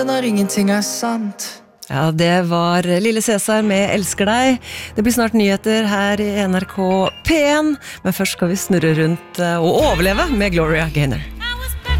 Når ingenting sant. Ja, det var Lille Cæsar med Elsker deg. Det blir snart nyheter her i NRK P1, men først skal vi snurre rundt og overleve med Gloria Gaynor.